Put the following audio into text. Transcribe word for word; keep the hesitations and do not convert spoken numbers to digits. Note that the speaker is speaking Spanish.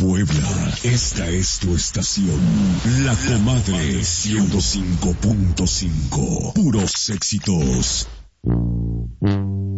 Puebla, esta es tu estación. La Comadre ciento cinco punto cinco. Puros éxitos.